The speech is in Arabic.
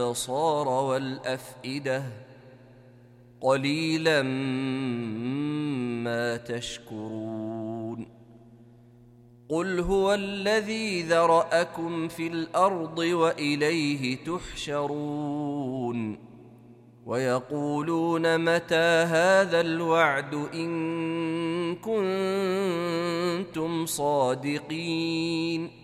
الأبصار والأفئدة قليلا ما تشكرون قل هو الذي ذرأكم في الأرض وإليه تحشرون ويقولون متى هذا الوعد إن كنتم صادقين